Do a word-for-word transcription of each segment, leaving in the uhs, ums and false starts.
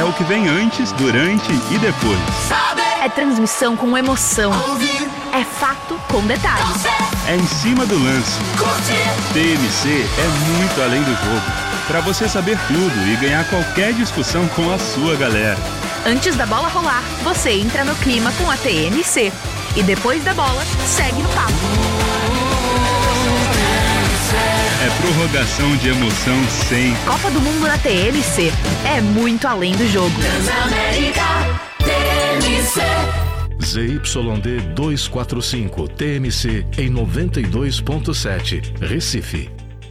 é o que vem antes, durante e depois. É transmissão com emoção. É fato com detalhes. É em cima do lance. T M C é muito além do jogo. Para você saber tudo e ganhar qualquer discussão com a sua galera. Antes da bola rolar, você entra no clima com a T M C. E depois da bola, segue no papo. É prorrogação de emoção sem... Copa do Mundo na T M C. É muito além do jogo. Transamérica T M C. Z Y D duzentos e quarenta e cinco T M C em noventa e dois ponto sete, Recife.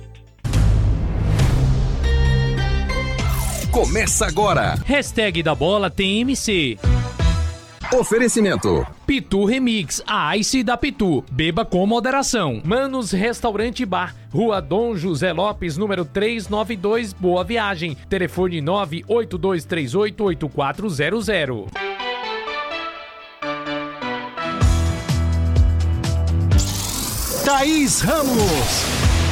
Começa agora. Hashtag da bola T M C. Oferecimento. Pitu Remix, a Ice da Pitu. Beba com moderação. Manos Restaurante Bar, Rua Dom José Lopes, número trezentos e noventa e dois, Boa Viagem. Telefone nove oito dois três oito oito quatro zero zero. Thaís Ramos.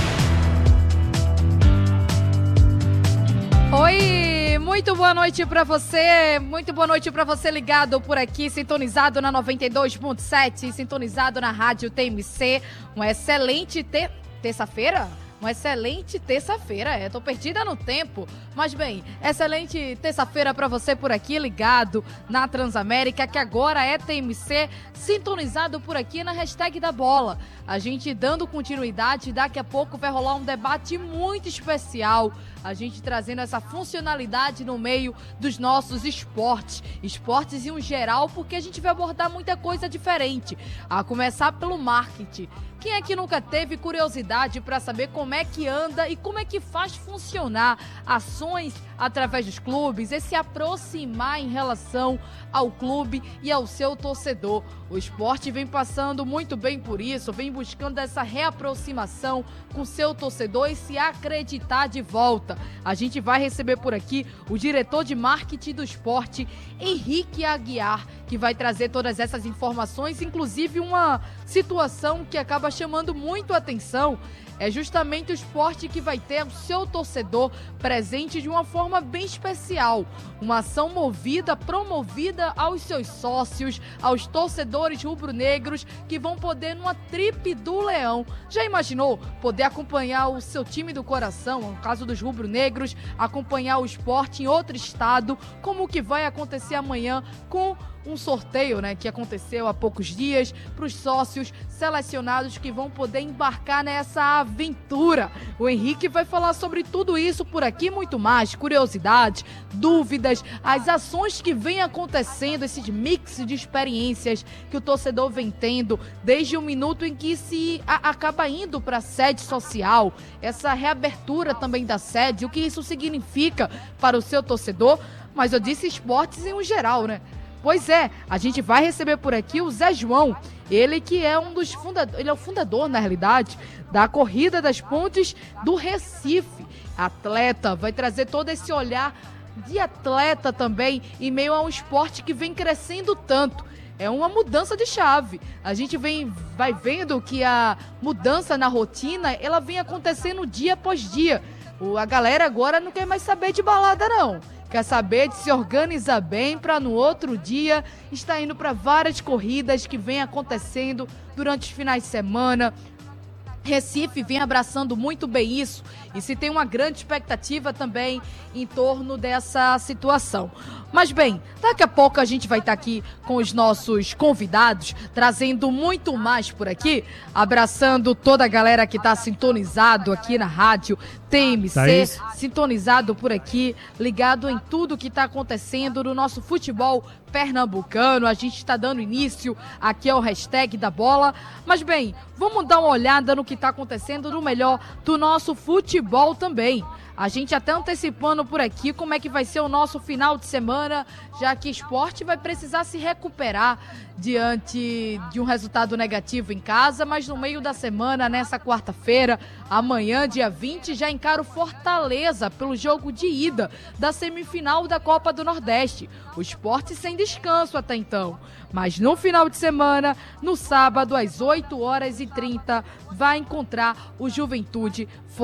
Oi, muito boa noite pra você, muito boa noite pra você ligado por aqui, sintonizado na noventa e dois ponto sete, sintonizado na rádio T M C. Uma excelente te... terça-feira? Uma excelente terça-feira, é, tô perdida no tempo, mas bem, excelente terça-feira pra você por aqui, ligado na Transamérica, que agora é T M C, sintonizado por aqui na hashtag da bola. A gente dando continuidade, daqui a pouco vai rolar um debate muito especial, a gente trazendo essa funcionalidade no meio dos nossos esportes, esportes em um geral, porque a gente vai abordar muita coisa diferente, a começar pelo marketing. Quem é que nunca teve curiosidade para saber como é que anda e como é que faz funcionar ações através dos clubes, esse aproximar em relação ao clube e ao seu torcedor? O esporte vem passando muito bem por isso, vem buscando essa reaproximação com o seu torcedor e se acreditar de volta. A gente vai receber por aqui o diretor de marketing do esporte, Henrique Aguiar, que vai trazer todas essas informações, inclusive uma situação que acaba chamando muito a atenção. É justamente o esporte que vai ter o seu torcedor presente de uma forma bem especial. Uma ação movida, promovida aos seus sócios, aos torcedores rubro-negros que vão poder numa trip do Leão. Já imaginou poder acompanhar o seu time do coração, no caso dos rubro-negros, acompanhar o esporte em outro estado, como que vai acontecer amanhã com um sorteio, né, que aconteceu há poucos dias para os sócios selecionados que vão poder embarcar nessa aventura. O Henrique vai falar sobre tudo isso por aqui, muito mais, curiosidades, dúvidas, as ações que vem acontecendo, esses mix de experiências que o torcedor vem tendo desde o minuto em que se a, acaba indo para a sede social, essa reabertura também da sede, o que isso significa para o seu torcedor, mas eu disse esportes em um geral, né? Pois é, a gente vai receber por aqui o Zé João, ele que é um dos fundadores, ele é o fundador, na realidade, da Corrida das Pontes do Recife. Atleta, vai trazer todo esse olhar de atleta também, em meio a um esporte que vem crescendo tanto. É uma mudança de chave. A gente vem, vai vendo que a mudança na rotina, ela vem acontecendo dia após dia. O, a galera agora não quer mais saber de balada, não. Quer saber de se organizar bem para no outro dia estar indo para várias corridas que vem acontecendo durante os finais de semana. Recife vem abraçando muito bem isso e se tem uma grande expectativa também em torno dessa situação. Mas bem, daqui a pouco a gente vai estar aqui com os nossos convidados, trazendo muito mais por aqui, abraçando toda a galera que está sintonizado aqui na rádio T M C, Thaís. Sintonizado por aqui, ligado em tudo que está acontecendo no nosso futebol pernambucano. A gente está dando início aqui ao hashtag da bola. Mas bem, vamos dar uma olhada no que está acontecendo no melhor do nosso futebol também. A gente até antecipando por aqui como é que vai ser o nosso final de semana, já que o esporte vai precisar se recuperar diante de um resultado negativo em casa, mas no meio da semana, nessa quarta-feira, amanhã, dia vinte, já encara o Fortaleza pelo jogo de ida da semifinal da Copa do Nordeste. O esporte sem descanso até então. Mas no final de semana, no sábado, às oito horas e trinta, vai encontrar o Juventude fora de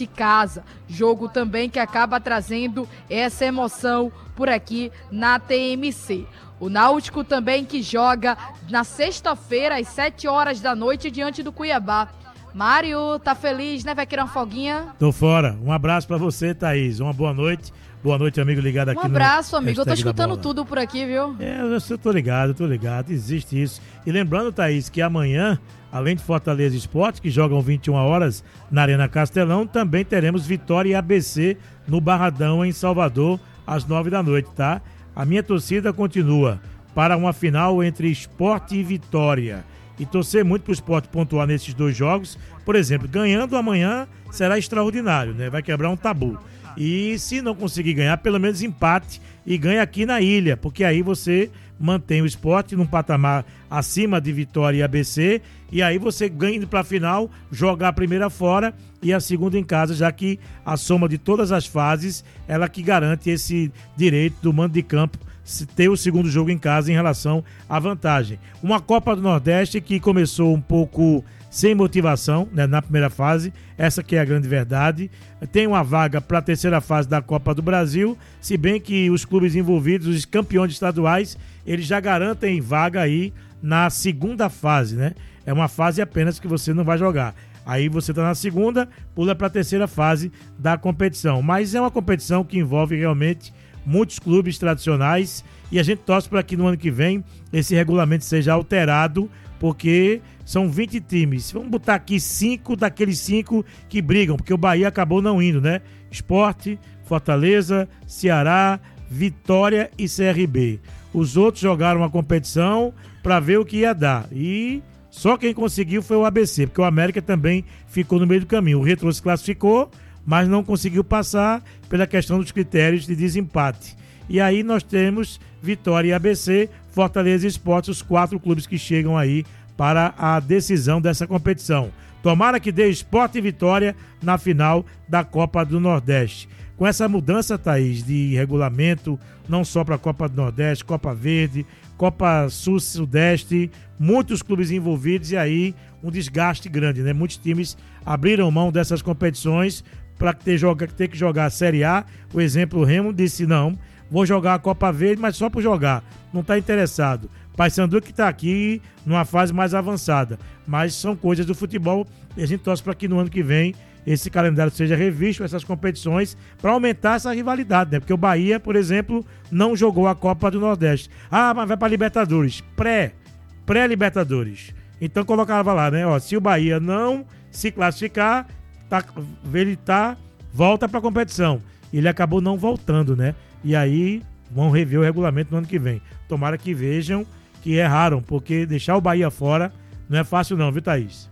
de casa. Jogo também que acaba trazendo essa emoção por aqui na T M C. O Náutico também que joga na sexta-feira às sete horas da noite diante do Cuiabá. Mário, tá feliz, né? Vai querer uma folguinha? Tô fora. Um abraço pra você, Thaís. Uma boa noite. Boa noite, amigo ligado aqui no... Um abraço, amigo. Eu tô escutando tudo por aqui, viu? É, eu, eu tô ligado, eu tô ligado. Existe isso. E lembrando, Thaís, que amanhã, além de Fortaleza Esporte, que jogam vinte e uma horas na Arena Castelão, também teremos Vitória e A B C no Barradão, em Salvador, às nove da noite, tá? A minha torcida continua para uma final entre Sport e Vitória. E torcer muito para o Sport pontuar nesses dois jogos. Por exemplo, ganhando amanhã será extraordinário, né? Vai quebrar um tabu. E se não conseguir ganhar, pelo menos empate e ganha aqui na ilha, porque aí você mantém o Sport num patamar acima de Vitória e A B C, e aí você ganha indo para a final, jogar a primeira fora e a segunda em casa, já que a soma de todas as fases, ela que garante esse direito do mando de campo ter o segundo jogo em casa em relação à vantagem. Uma Copa do Nordeste que começou um pouco sem motivação, né, na primeira fase, essa que é a grande verdade. Tem uma vaga para a terceira fase da Copa do Brasil, se bem que os clubes envolvidos, os campeões estaduais, eles já garantem vaga aí na segunda fase, né? É uma fase apenas que você não vai jogar. Aí você está na segunda, pula para a terceira fase da competição. Mas é uma competição que envolve realmente muitos clubes tradicionais e a gente torce para que no ano que vem esse regulamento seja alterado, porque são vinte times. Vamos botar aqui cinco daqueles cinco que brigam, porque o Bahia acabou não indo, né? Sport, Fortaleza, Ceará, Vitória e C R B. Os outros jogaram a competição para ver o que ia dar. E só quem conseguiu foi o A B C, porque o América também ficou no meio do caminho. O Retro se classificou, mas não conseguiu passar pela questão dos critérios de desempate. E aí nós temos Vitória e A B C, Fortaleza e Sport, os quatro clubes que chegam aí para a decisão dessa competição. Tomara que dê Sport e Vitória na final da Copa do Nordeste. Com essa mudança, Thaís, de regulamento, não só para a Copa do Nordeste, Copa Verde, Copa Sul-Sudeste, muitos clubes envolvidos e aí um desgaste grande, né? Muitos times abriram mão dessas competições para ter, ter que jogar a Série A. O exemplo, o Remo disse, não, vou jogar a Copa Verde, mas só por jogar, não está interessado. Paysandu que está aqui numa fase mais avançada, mas são coisas do futebol e a gente torce para que no ano que vem esse calendário seja revisto, essas competições, para aumentar essa rivalidade, né? Porque o Bahia, por exemplo, não jogou a Copa do Nordeste. Ah, mas vai para Libertadores. Pré, pré-Libertadores. Então colocava lá, né? Ó, se o Bahia não se classificar, tá, ele tá, volta para a competição. Ele acabou não voltando, né? E aí vão rever o regulamento no ano que vem. Tomara que vejam que erraram, porque deixar o Bahia fora não é fácil não, viu, Thaís?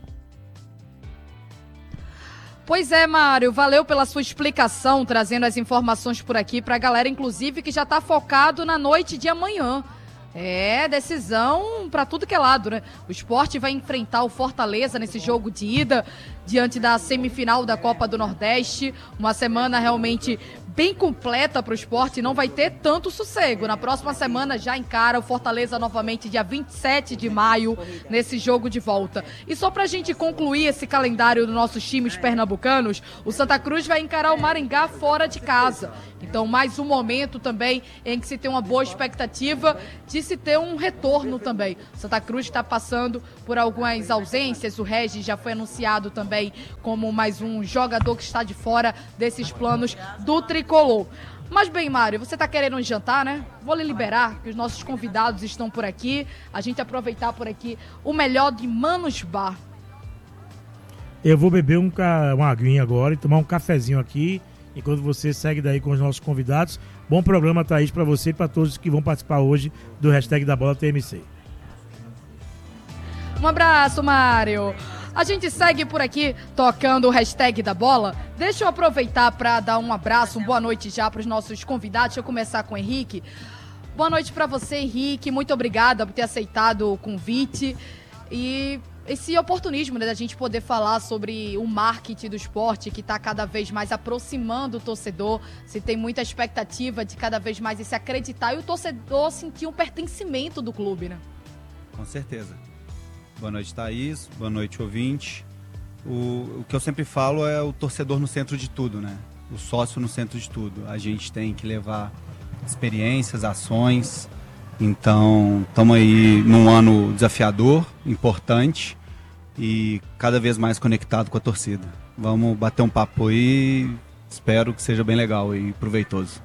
Pois é, Mário, valeu pela sua explicação, trazendo as informações por aqui pra galera, inclusive, que já tá focado na noite de amanhã. É, decisão pra tudo que é lado, né? O Sport vai enfrentar o Fortaleza nesse jogo de ida, diante da semifinal da Copa do Nordeste. Uma semana realmente bem completa pro Sport, não vai ter tanto sossego. Na próxima semana já encara o Fortaleza novamente, dia vinte e sete de maio, nesse jogo de volta. E só pra gente concluir esse calendário dos nossos times pernambucanos, o Santa Cruz vai encarar o Maringá fora de casa. Então, mais um momento também em que se tem uma boa expectativa de se ter um retorno também. Santa Cruz está passando por algumas ausências, o Regis já foi anunciado também como mais um jogador que está de fora desses planos do tricolor. Mas bem, Mário, você está querendo um jantar, né? Vou lhe liberar, que os nossos convidados estão por aqui. A gente aproveitar por aqui o melhor de Manos Bar. Eu vou beber um, uma aguinha agora e tomar um cafezinho aqui, enquanto você segue daí com os nossos convidados. Bom programa, Thaís, para você e para todos que vão participar hoje do Hashtag da Bola T M C. Um abraço, Mário. A gente segue por aqui tocando o Hashtag da Bola. Deixa eu aproveitar para dar um abraço, uma boa noite já para os nossos convidados. Deixa eu começar com o Henrique. Boa noite para você, Henrique. Muito obrigada por ter aceitado o convite. E esse oportunismo, né, da gente poder falar sobre o marketing do esporte que está cada vez mais aproximando o torcedor. Se tem muita expectativa de cada vez mais se acreditar e o torcedor sentir um pertencimento do clube, né? Com certeza. Boa noite, Thaís. Boa noite, ouvinte. O, o que eu sempre falo é o torcedor no centro de tudo, né? O sócio no centro de tudo. A gente tem que levar experiências, ações. Então, estamos aí num ano desafiador, importante e cada vez mais conectado com a torcida. Vamos bater um papo aí, espero que seja bem legal e proveitoso.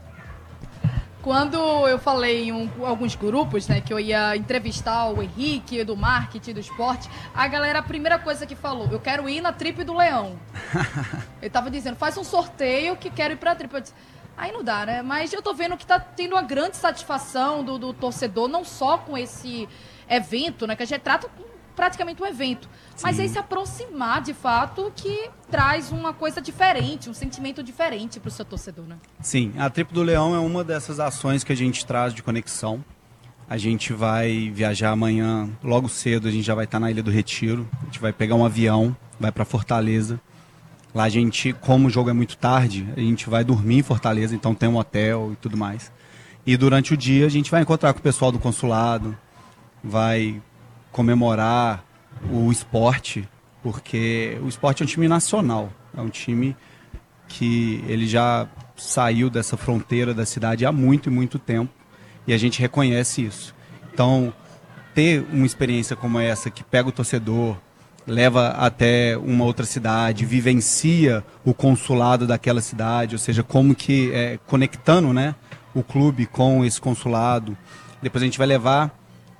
Quando eu falei em um, alguns grupos, né, que eu ia entrevistar o Henrique, do marketing, do esporte, a galera, a primeira coisa que falou, eu quero ir na Trip do Leão. Ele tava dizendo, faz um sorteio que quero ir pra Trip. Eu disse, aí não dá, né? Mas eu tô vendo que tá tendo uma grande satisfação do, do torcedor, não só com esse evento, né, que a gente trata praticamente um evento, sim, mas aí se aproximar de fato que traz uma coisa diferente, um sentimento diferente para o seu torcedor, né? Sim, a Trip do Leão é uma dessas ações que a gente traz de conexão. A gente vai viajar amanhã, logo cedo, a gente já vai estar na Ilha do Retiro, a gente vai pegar um avião, vai para Fortaleza. Lá a gente, como o jogo é muito tarde, a gente vai dormir em Fortaleza, então tem um hotel e tudo mais. E durante o dia a gente vai encontrar com o pessoal do consulado, vai comemorar o esporte, porque o esporte é um time nacional, é um time que ele já saiu dessa fronteira da cidade há muito e muito tempo e a gente reconhece isso. Então, ter uma experiência como essa que pega o torcedor, leva até uma outra cidade, vivencia o consulado daquela cidade, ou seja, como que é, conectando, né, o clube com esse consulado. Depois a gente vai levar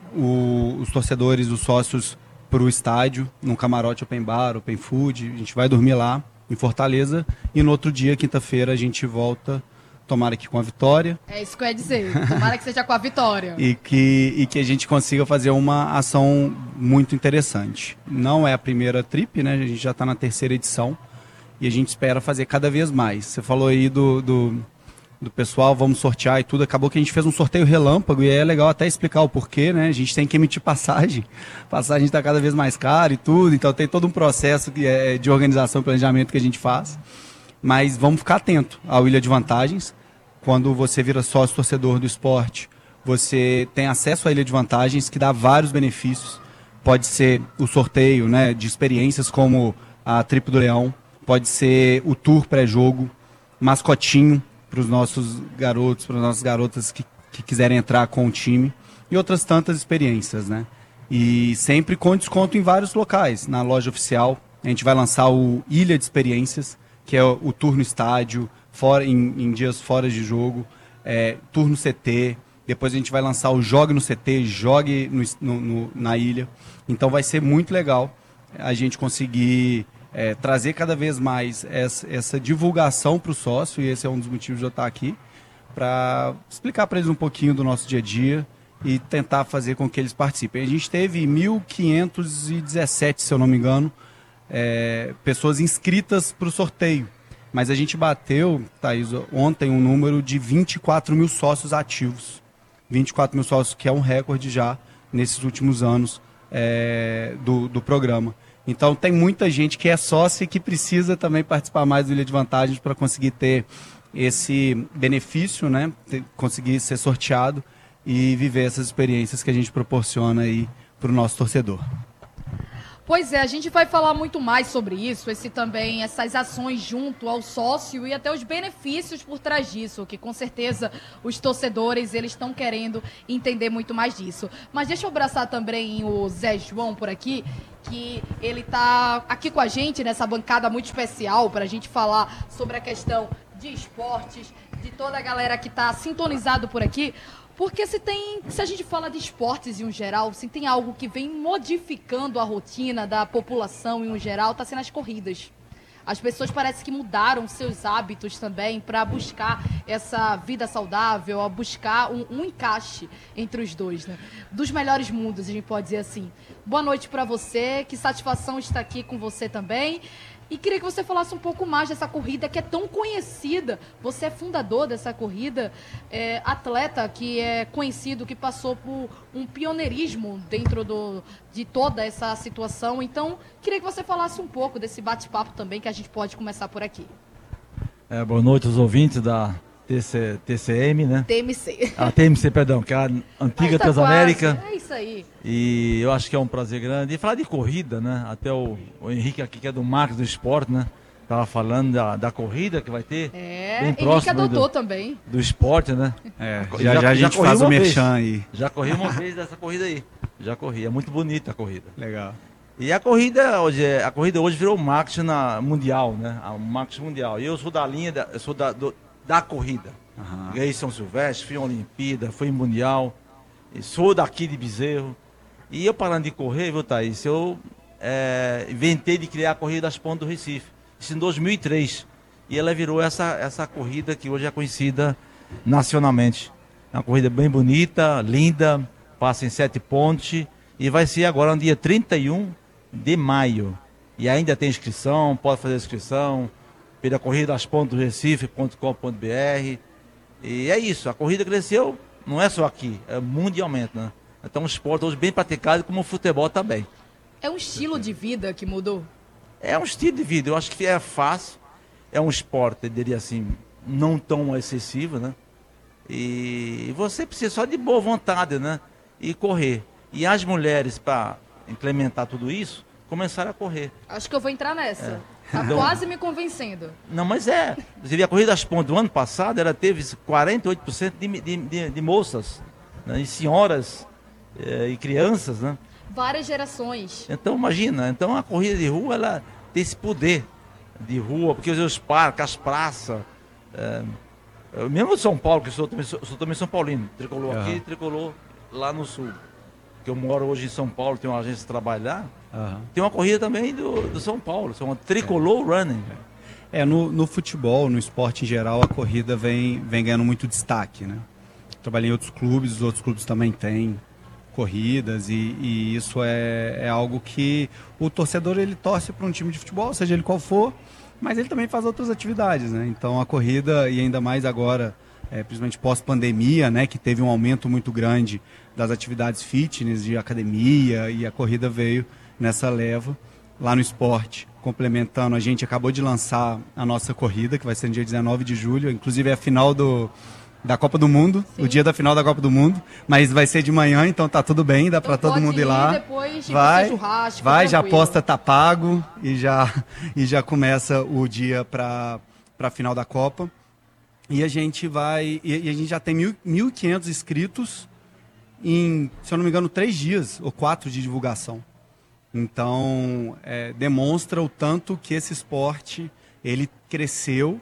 O, os torcedores, os sócios para o estádio, num camarote open bar, open food, a gente vai dormir lá em Fortaleza e no outro dia, quinta-feira, a gente volta, tomara que com a vitória. É isso que eu ia dizer, tomara que seja com a vitória. e, que, e que a gente consiga fazer uma ação muito interessante. Não é a primeira trip, né? A gente já está na terceira edição e a gente espera fazer cada vez mais. Você falou aí do... do do pessoal, vamos sortear e tudo, acabou que a gente fez um sorteio relâmpago e é legal até explicar o porquê, né? A gente tem que emitir passagem, passagem está cada vez mais cara e tudo, então tem todo um processo que é de organização e planejamento que a gente faz, mas vamos ficar atento ao Ilha de Vantagens. Quando você vira sócio torcedor do esporte, você tem acesso à Ilha de Vantagens, que dá vários benefícios, pode ser o sorteio, né, de experiências como a Trip do Leão, pode ser o tour pré-jogo, mascotinho para os nossos garotos, para as nossas garotas que, que quiserem entrar com o time e outras tantas experiências, né? E sempre com desconto em vários locais. Na loja oficial, a gente vai lançar o Ilha de Experiências, que é o, o tour no estádio, fora, em, em dias fora de jogo, é, tour no C T, depois a gente vai lançar o Jogue no C T, Jogue no, no, no, na ilha. Então vai ser muito legal a gente conseguir... É, trazer cada vez mais essa, essa divulgação para o sócio, e esse é um dos motivos de eu estar aqui, para explicar para eles um pouquinho do nosso dia a dia e tentar fazer com que eles participem. A gente teve mil quinhentos e dezessete, se eu não me engano, é, pessoas inscritas para o sorteio, mas a gente bateu, Thaís, ontem um número de vinte e quatro mil sócios ativos, vinte e quatro mil sócios, que é um recorde já nesses últimos anos é, do, do programa. Então tem muita gente que é sócia e que precisa também participar mais do Ilha de Vantagens para conseguir ter esse benefício, né? Ter, conseguir ser sorteado e viver essas experiências que a gente proporciona aí para o nosso torcedor. Pois é, a gente vai falar muito mais sobre isso, esse também, essas ações junto ao sócio e até os benefícios por trás disso, que com certeza os torcedores, eles estão querendo entender muito mais disso. Mas deixa eu abraçar também o Zé João por aqui, que ele está aqui com a gente nessa bancada muito especial para a gente falar sobre a questão de esportes, de toda a galera que está sintonizado por aqui. Porque se tem, se a gente fala de esportes em um geral, se tem algo que vem modificando a rotina da população em um geral, está sendo as corridas. As pessoas parecem que mudaram seus hábitos também para buscar essa vida saudável, a buscar um, um encaixe entre os dois, né? Dos melhores mundos, a gente pode dizer assim. Boa noite para você, que satisfação estar aqui com você também. E queria que você falasse um pouco mais dessa corrida que é tão conhecida. Você é fundador dessa corrida, é, atleta que é conhecido, que passou por um pioneirismo dentro do, de toda essa situação. Então, queria que você falasse um pouco desse bate-papo também, que a gente pode começar por aqui. É, boa noite aos ouvintes da T C, T C M, né? T M C. A T M C, perdão, que é a antiga Tá Transamérica. quase, é isso aí. E eu acho que é um prazer grande. E falar de corrida, né? Até o, o Henrique aqui, que é do Marcos do Esporte, né? Tava falando da, da corrida que vai ter. É, bem Henrique próximo adotou do, também. Do esporte, né? É, já, já, já a gente faz o merchan aí. Já corri uma vez dessa corrida aí. Já corri. É muito bonita a corrida. Legal. E a corrida hoje, a corrida hoje virou marketing na mundial, né? O marketing mundial. E eu sou da linha, da, eu sou da, do, da corrida. Uhum. Ganhei São Silvestre, fui em Olimpíada, fui em Mundial. Sou daqui de Bezerro. E eu parando de correr, viu, Thaís? Eu é, inventei de criar a Corrida das Pontes do Recife. Isso em dois mil e três. E ela virou essa, essa corrida que hoje é conhecida nacionalmente. É uma corrida bem bonita, linda, passa em sete pontes. E vai ser agora no dia trinta e um de maio. E ainda tem inscrição, pode fazer inscrição pela corrida das pontes do Recife ponto com ponto b r. E é isso, a corrida cresceu, não é só aqui, é mundialmente, né? Então um esporte hoje bem praticado, como o futebol também. É um estilo de vida que mudou? É um estilo de vida, eu acho que é fácil, é um esporte, eu diria assim, não tão excessivo, né? E você precisa só de boa vontade, né? E correr. E as mulheres, para implementar tudo isso, começaram a correr. Acho que eu vou entrar nessa. É. Tá Então, quase me convencendo. Não, mas é. Você vê a Corrida das Pontes do ano passado, ela teve quarenta e oito por cento de, de, de, de moças, né? E senhoras é, e crianças, né? Várias gerações. Então, imagina. Então, a corrida de rua, ela tem esse poder de rua, porque os parques, as praças... É, eu mesmo São Paulo, que sou também, sou, sou também São Paulino, tricolor uhum. aqui e tricolor lá no sul. Que eu moro hoje em São Paulo, tenho uma agência de trabalho lá. Uhum. Tem uma corrida também do, do São Paulo, são uma tricolor é. running. É, no, no futebol, no esporte em geral, a corrida vem, vem ganhando muito destaque, né? Trabalhei em outros clubes, os outros clubes também têm corridas e, e isso é, é algo que o torcedor ele torce para um time de futebol, seja ele qual for, mas ele também faz outras atividades, né? Então a corrida, e ainda mais agora, é, principalmente pós-pandemia, né, que teve um aumento muito grande das atividades fitness, de academia, e a corrida veio nessa leva. Lá no esporte, complementando, a gente acabou de lançar a nossa corrida, que vai ser no dia dezenove de julho, inclusive é a final do, da Copa do Mundo, Sim. o dia da final da Copa do Mundo, mas vai ser de manhã, então tá tudo bem, dá então para todo mundo ir lá. Depois de vai, churrasco, vai, tranquilo. já aposta tá pago e já, e já começa o dia para a final da Copa. E a gente vai, e a gente já tem mil e quinhentos inscritos em, se eu não me engano, três dias ou quatro de divulgação. Então, é, demonstra o tanto que esse esporte, ele cresceu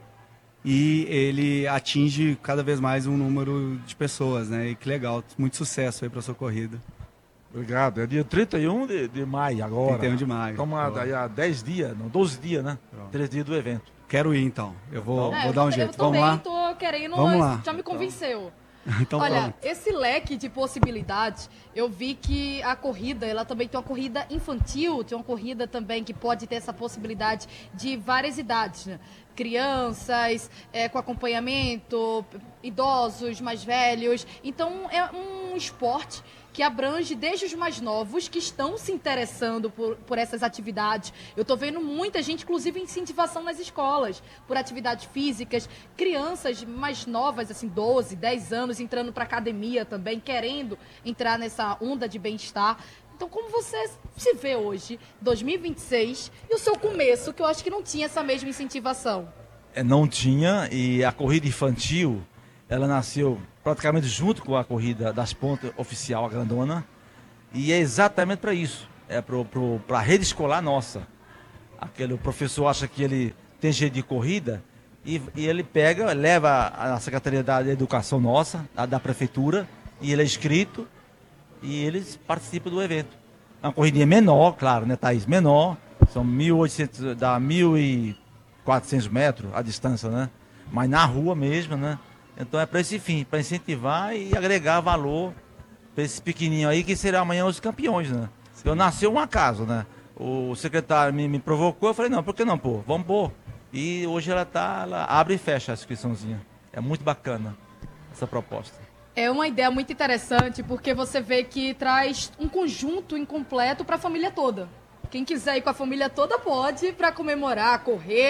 e ele atinge cada vez mais um número de pessoas, né? E que legal, muito sucesso aí para a sua corrida. Obrigado, é dia trinta e um de, de maio agora. trinta e um de maio. Estamos há dez dias, não, doze dias, né? três dias do evento. Quero ir então, eu vou, é, vou dar um eu jeito. Vamos lá? Eu tô querendo, Vamos mas lá. já me convenceu. Então, olha, pronto. Esse leque de possibilidades, eu vi que a corrida, ela também tem uma corrida infantil, tem uma corrida também que pode ter essa possibilidade de várias idades, né? Crianças, é, com acompanhamento, idosos, mais velhos. Então, é um esporte que abrange desde os mais novos, que estão se interessando por, por essas atividades. Eu estou vendo muita gente, inclusive, incentivação nas escolas, por atividades físicas. Crianças mais novas, assim, doze, dez anos, entrando para academia também, querendo entrar nessa onda de bem-estar. Então, como você se vê hoje, dois mil e vinte e seis, e o seu começo, que eu acho que não tinha essa mesma incentivação? É, não tinha, e a corrida infantil, ela nasceu praticamente junto com a corrida das pontes oficial, a grandona, e é exatamente para isso, é para a rede escolar nossa. Aquele, o professor acha que ele tem jeito de corrida, e, e ele pega, leva a Secretaria da Educação nossa, a da Prefeitura, e ele é inscrito, e eles participam do evento. É uma corridinha menor, claro, né, Thaís? Menor, são mil e oitocentos, dá mil e quatrocentos metros a distância, né? Mas na rua mesmo, né? Então é para esse fim, para incentivar e agregar valor para esses pequenininhos aí, que serão amanhã os campeões, né? Eu nasceu um acaso, né? O secretário me, me provocou, eu falei, não, por que não, pô? Vamos pôr. E hoje ela tá, ela abre e fecha a inscriçãozinha. É muito bacana essa proposta. É uma ideia muito interessante, porque você vê que traz um conjunto incompleto para a família toda. Quem quiser ir com a família toda pode, para comemorar, correr.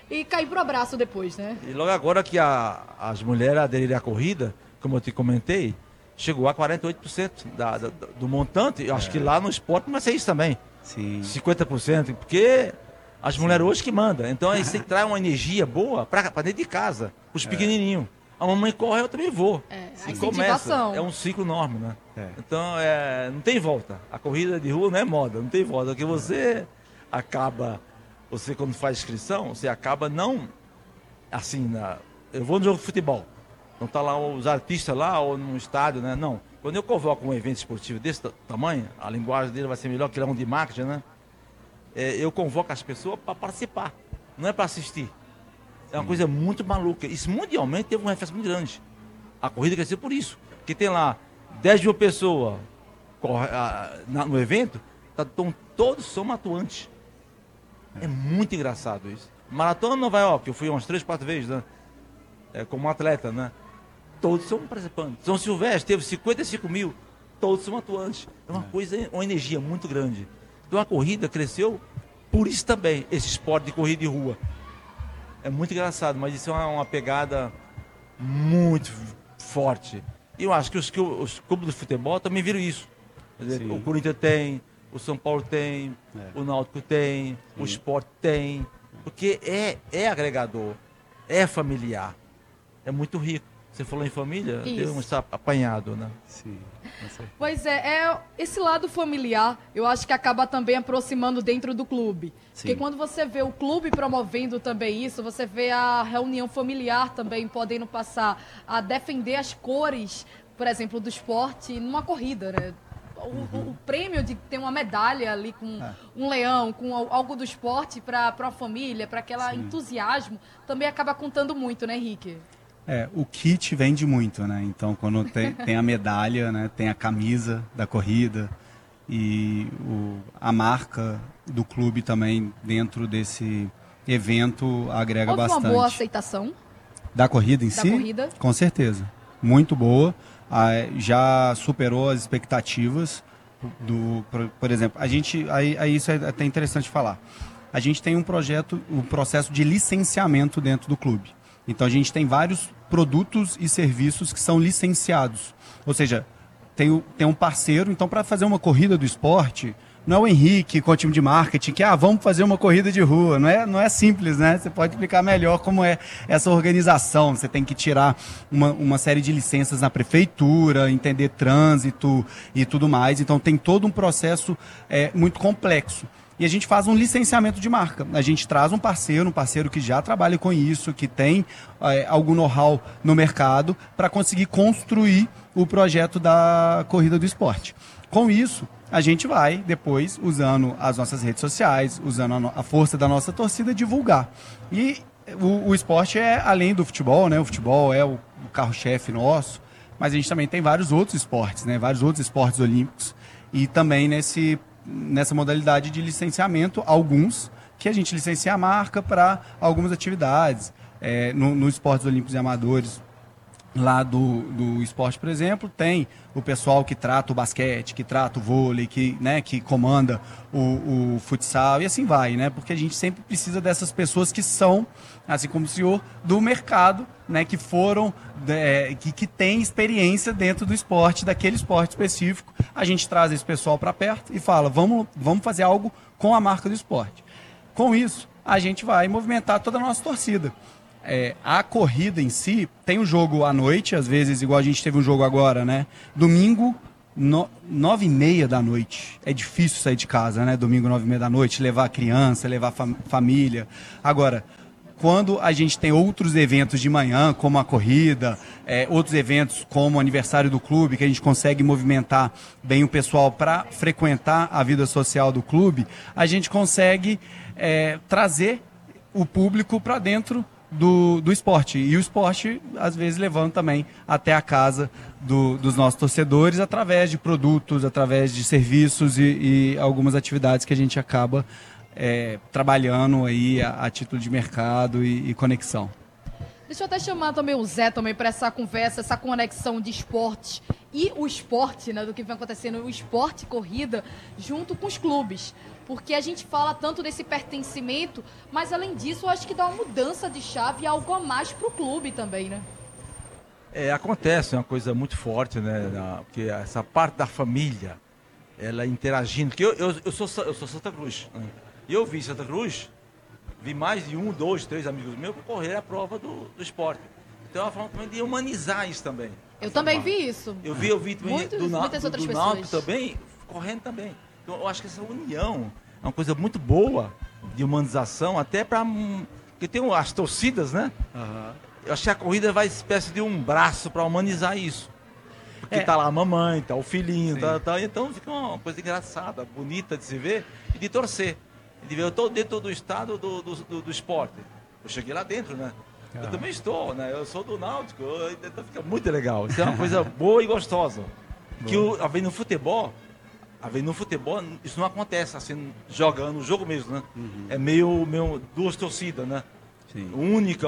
e cair pro abraço depois, né? E logo agora que a, as mulheres aderiram à corrida, como eu te comentei, chegou a quarenta e oito por cento da, da, do montante. Eu acho é. que lá no esporte não vai ser isso também. Sim. cinquenta por cento, porque as Sim. mulheres hoje que mandam. Então aí você traz uma energia boa para dentro de casa, os é. pequenininhos. A mamãe corre, eu também vou. É, e começa. É um ciclo enorme, né? É. Então é, não tem volta. A corrida de rua não é moda, não tem volta. Porque você acaba, você quando faz inscrição, você acaba não assim, na, eu vou no jogo de futebol. Não tá lá os artistas lá ou no estádio, né? Não. Quando eu convoco um evento esportivo desse tamanho, a linguagem dele vai ser melhor que ele é um de marketing, né? É, eu convoco as pessoas para participar, não é para assistir. É uma Sim. coisa muito maluca. Isso mundialmente teve um reflexo muito grande. A corrida cresceu por isso. Porque tem lá dez mil pessoas corre, a, na, no evento, tá, tão, todos são atuantes. É. é muito engraçado isso. Maratona em Nova York, eu fui umas três, quatro vezes, né? É, como atleta, né? Todos são participantes. São Silvestre teve cinquenta e cinco mil, todos são atuantes. É uma é. coisa, uma energia muito grande. Então a corrida cresceu por isso também, esse esporte de corrida de rua. É muito engraçado, mas isso é uma, uma pegada muito forte. E eu acho que os, os clubes de futebol também viram isso. Quer dizer, o Corinthians tem, o São Paulo tem, é. o Náutico tem, Sim. o Sport tem. Porque é, é agregador, é familiar, é muito rico. Você falou em família, tem um estar apanhado, né? Sim. Pois é, é, esse lado familiar, eu acho que acaba também aproximando dentro do clube. Sim. Porque quando você vê o clube promovendo também isso, você vê a reunião familiar também podendo passar a defender as cores, por exemplo, do esporte numa corrida, né? O, uhum. o, o prêmio de ter uma medalha ali com é. um leão, com algo do esporte para a família, para aquele Sim. entusiasmo, também acaba contando muito, né, Henrique? É, o kit vende muito, né? Então, quando tem, tem a medalha, né? Tem a camisa da corrida e o, a marca do clube também dentro desse evento agrega Houve bastante. Uma boa aceitação? Da corrida em da si? Corrida? Com certeza. Muito boa. Ah, já superou as expectativas do, por, por exemplo, a gente, aí, aí isso é até interessante falar. A gente tem um projeto, um processo de licenciamento dentro do clube. Então a gente tem vários produtos e serviços que são licenciados. Ou seja, tem, tem um parceiro, então para fazer uma corrida do esporte, não é o Henrique com o time de marketing que, ah, vamos fazer uma corrida de rua. Não é, não é simples, né? Você pode explicar melhor como é essa organização. Você tem que tirar uma, uma série de licenças na prefeitura, entender trânsito e tudo mais. Então tem todo um processo é, muito complexo. E a gente faz um licenciamento de marca. A gente traz um parceiro, um parceiro que já trabalha com isso, que tem é, algum know-how no mercado, para conseguir construir o projeto da corrida do esporte. Com isso, a gente vai depois, usando as nossas redes sociais, usando a, no- a força da nossa torcida, divulgar. E o, o esporte é além do futebol, né? O futebol é o, o carro-chefe nosso, mas a gente também tem vários outros esportes, né? Vários outros esportes olímpicos. E também nesse... nessa modalidade de licenciamento, alguns que a gente licencia a marca para algumas atividades. É, no, no esportes olímpicos e amadores, lá do, do esporte, por exemplo, tem o pessoal que trata o basquete, que trata o vôlei, que, né, que comanda o, o futsal, e assim vai, né? Porque a gente sempre precisa dessas pessoas que são, assim como o senhor, do mercado, né, que foram, é, que, que tem experiência dentro do esporte, daquele esporte específico. A gente traz esse pessoal para perto e fala, vamos, vamos fazer algo com a marca do esporte. Com isso, a gente vai movimentar toda a nossa torcida. É, a corrida em si, tem um jogo à noite, às vezes, igual a gente teve um jogo agora, né? Domingo, no, nove e meia da noite. É difícil sair de casa, né? Domingo, nove e meia da noite, levar a criança, levar a fam- família. Agora, quando a gente tem outros eventos de manhã, como a corrida, é, outros eventos como o aniversário do clube, que a gente consegue movimentar bem o pessoal para frequentar a vida social do clube, a gente consegue é, trazer o público para dentro do, do esporte. E o esporte, às vezes, levando também até a casa do, dos nossos torcedores, através de produtos, através de serviços e, e algumas atividades que a gente acaba É, trabalhando aí a, a título de mercado e, e conexão. Deixa eu até chamar também o Zé também para essa conversa, essa conexão de esportes e o esporte, né, do que vem acontecendo, o esporte corrida, junto com os clubes. Porque a gente fala tanto desse pertencimento, mas além disso, eu acho que dá uma mudança de chave e algo a mais pro clube também, né? É, acontece, é uma coisa muito forte, né? Na, porque essa parte da família, ela interagindo. Porque eu, eu, eu, sou, eu sou Santa Cruz. Né? E eu vi Santa Cruz, vi mais de um, dois, três amigos meus correr a prova do, do esporte. Então é uma forma também de humanizar isso também. Eu também vi isso. Eu vi, eu vi também Muitos, do, muitas do, outras do pessoas. Náutico também, correndo também. Então eu acho que essa união é uma coisa muito boa de humanização, até para... Porque tem as torcidas, né? Uhum. Eu acho que a corrida vai espécie de um braço para humanizar isso. Porque é. tá lá a mamãe, tá o filhinho, tá, tá, então fica uma coisa engraçada, bonita de se ver e de torcer. De ver, eu estou dentro do estado do, do, do, do esporte. Eu cheguei lá dentro, né? Ah. Eu também estou, né? Eu sou do Náutico, eu, então fica muito legal. Isso é uma coisa boa e gostosa. Que o, a vez no futebol, a vez no futebol, isso não acontece assim, jogando o jogo mesmo, né? Uhum. É meio, meio duas torcidas, né? Sim. Única,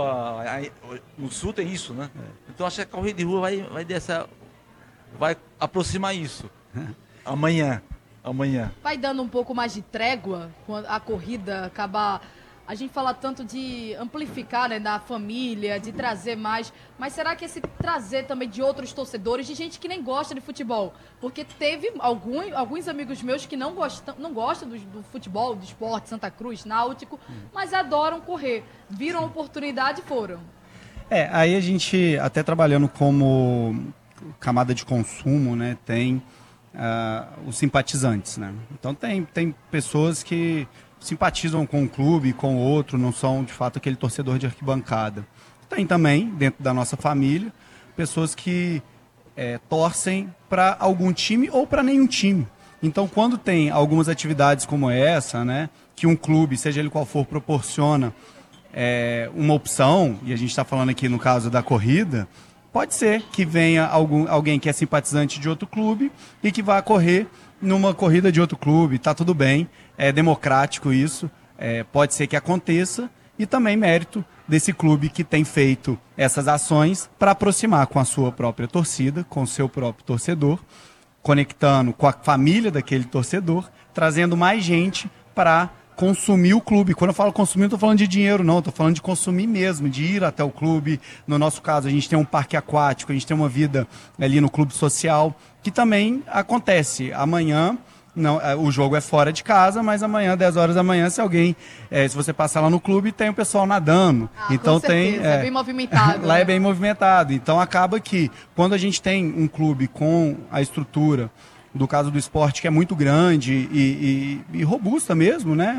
no sul tem isso, né? É. Então acho que a corrida de rua vai, vai dessa, vai aproximar isso. Amanhã, amanhã. Vai dando um pouco mais de trégua quando a corrida acabar. A gente fala tanto de amplificar, né, da família, de trazer mais, mas será que esse trazer também de outros torcedores, de gente que nem gosta de futebol? Porque teve algum, alguns amigos meus que não gostam, não gostam do, do futebol, do esporte, Santa Cruz, Náutico, mas adoram correr. Viram a oportunidade e foram. É, aí a gente, até trabalhando como camada de consumo, né, tem uh, os simpatizantes, né? Então tem, tem pessoas que simpatizam com um clube, com outro, não são de fato aquele torcedor de arquibancada. Tem também, dentro da nossa família, pessoas que é, torcem para algum time ou para nenhum time. Então, quando tem algumas atividades como essa, né, que um clube, seja ele qual for, proporciona é, uma opção, e a gente está falando aqui no caso da corrida, pode ser que venha algum, alguém que é simpatizante de outro clube e que vá correr numa corrida de outro clube, tá tudo bem, é democrático isso, é, pode ser que aconteça, e também mérito desse clube que tem feito essas ações para aproximar com a sua própria torcida, com o seu próprio torcedor, conectando com a família daquele torcedor, trazendo mais gente para consumir o clube. Quando eu falo consumir, não estou falando de dinheiro, não. Estou falando de consumir mesmo, de ir até o clube. No nosso caso, a gente tem um parque aquático, a gente tem uma vida ali no clube social, que também acontece. Amanhã, não, o jogo é fora de casa, mas amanhã, dez horas da manhã, se alguém, é, se você passar lá no clube, tem o pessoal nadando. Ah, então com certeza, tem, é, é bem movimentado. Lá né? é bem movimentado. Então acaba que, quando a gente tem um clube com a estrutura do caso do esporte, que é muito grande e, e, e robusta mesmo, né?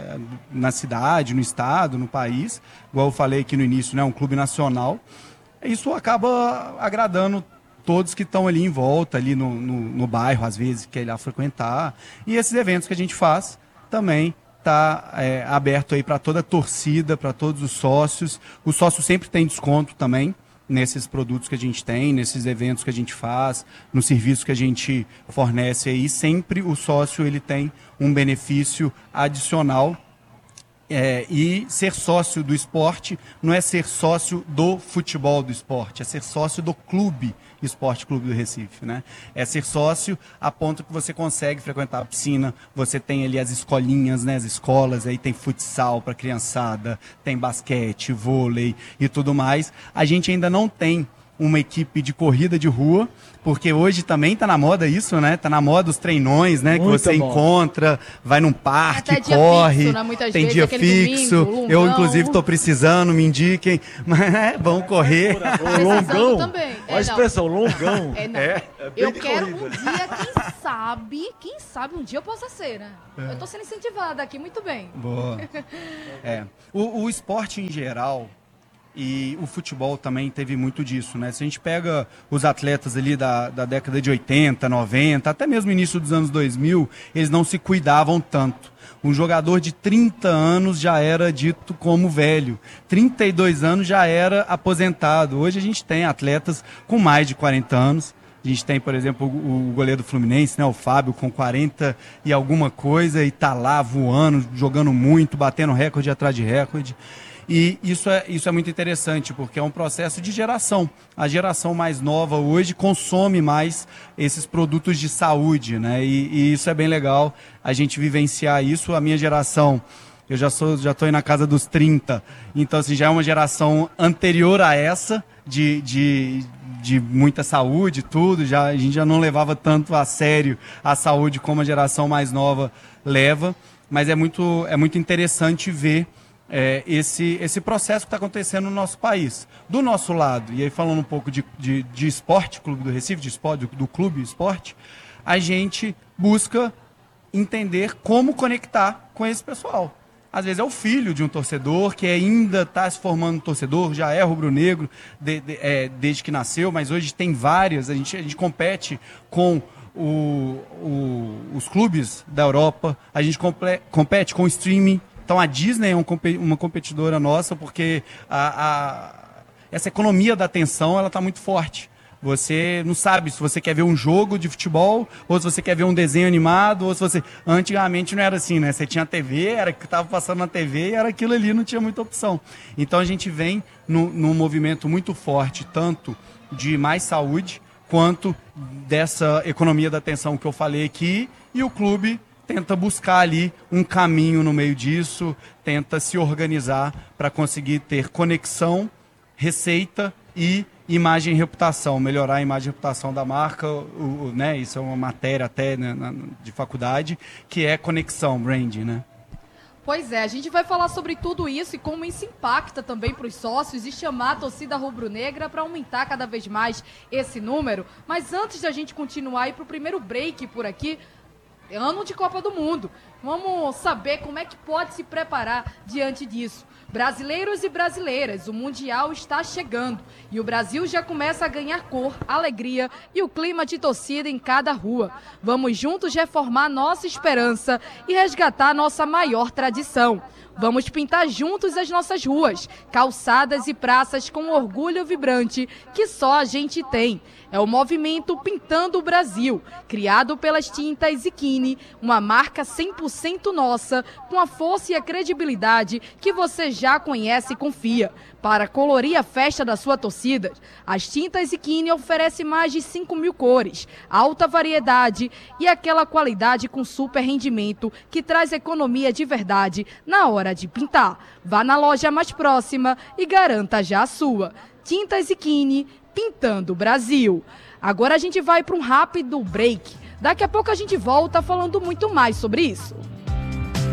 Na cidade, no estado, no país, igual eu falei aqui no início, né? Um clube nacional, isso acaba agradando todos que estão ali em volta, ali no, no, no bairro, às vezes, que é lá frequentar. E esses eventos que a gente faz também está é, aberto aí para toda a torcida, para todos os sócios. O sócio sempre tem desconto também nesses produtos que a gente tem, nesses eventos que a gente faz, no serviço que a gente fornece aí, sempre o sócio ele tem um benefício adicional. É, e ser sócio do esporte não é ser sócio do futebol do esporte, é ser sócio do clube Esporte Clube do Recife, né? É ser sócio a ponto que você consegue frequentar a piscina, você tem ali as escolinhas, né? As escolas, aí tem futsal para criançada, tem basquete, vôlei e tudo mais. A gente ainda não tem uma equipe de corrida de rua, porque hoje também tá na moda isso, né? Tá na moda os treinões, né? Muito que você bom. Encontra, vai num parque, até corre, fixo, né? Muitas tem vezes, dia fixo. Domingo, eu, inclusive, tô precisando, me indiquem. Mas é, vamos correr. O longão. Também. É, a expressão, longão. É, não. É, é eu quero corrida. Um dia, quem sabe, quem sabe um dia eu possa ser, né? É. Eu tô sendo incentivada aqui, muito bem. Boa. É. O, o esporte em geral, e o futebol também teve muito disso, né? Se a gente pega os atletas ali da, da década de oitenta, noventa, até mesmo início dos anos dois mil, eles não se cuidavam tanto. Um jogador de trinta anos já era dito como velho. trinta e dois anos já era aposentado. Hoje a gente tem atletas com mais de quarenta anos. A gente tem, por exemplo, o goleiro do Fluminense, né, o Fábio, com quarenta e alguma coisa, e tá lá voando, jogando muito, batendo recorde atrás de recorde. E isso é, isso é muito interessante, porque é um processo de geração. A geração mais nova hoje consome mais esses produtos de saúde, né? E, e isso é bem legal, a gente vivenciar isso. A minha geração, eu já sou, já estou na casa dos trinta, então assim, já é uma geração anterior a essa, de, de, de muita saúde, tudo. Já, a gente já não levava tanto a sério a saúde como a geração mais nova leva, mas é muito, é muito interessante ver é, esse, esse processo que está acontecendo no nosso país. Do nosso lado, e aí falando um pouco de, de, de esporte, Clube do Recife, de esporte, do, do Clube Esporte, a gente busca entender como conectar com esse pessoal. Às vezes é o filho de um torcedor que ainda está se formando torcedor, já é rubro-negro de, de, é, desde que nasceu, mas hoje tem várias. A gente, a gente compete com o, o, os clubes da Europa, a gente comple, compete com o streaming. Então a Disney é um, uma competidora nossa, porque a, a, essa economia da atenção ela está muito forte. Você não sabe se você quer ver um jogo de futebol, ou se você quer ver um desenho animado, ou se você... Antigamente não era assim, né? Você tinha a T V, era o que estava passando na T V, e era aquilo ali, não tinha muita opção. Então a gente vem no, num movimento muito forte, tanto de mais saúde, quanto dessa economia da atenção que eu falei aqui, e o clube tenta buscar ali um caminho no meio disso, tenta se organizar para conseguir ter conexão, receita e imagem e reputação, melhorar a imagem e reputação da marca, o, o, né, isso é uma matéria até, né, na, de faculdade, que é conexão, branding, né? Pois é, a gente vai falar sobre tudo isso e como isso impacta também para os sócios e chamar a torcida rubro-negra para aumentar cada vez mais esse número. Mas antes da gente continuar e para o primeiro break por aqui, ano de Copa do Mundo, vamos saber como é que pode se preparar diante disso. Brasileiros e brasileiras, o Mundial está chegando e o Brasil já começa a ganhar cor, alegria e o clima de torcida em cada rua. Vamos juntos reformar nossa esperança e resgatar nossa maior tradição. Vamos pintar juntos as nossas ruas, calçadas e praças com orgulho vibrante que só a gente tem. É o movimento Pintando o Brasil, criado pelas tintas Ziquini, uma marca cem por cento nossa, com a força e a credibilidade que você já conhece e confia. Para colorir a festa da sua torcida, as tintas Ziquini oferecem mais de cinco mil cores, alta variedade e aquela qualidade com super rendimento que traz economia de verdade na hora de pintar. Vá na loja mais próxima e garanta já a sua. Tintas Ziquini, Pintando o Brasil. Agora a gente vai para um rápido break. Daqui a pouco a gente volta falando muito mais sobre isso.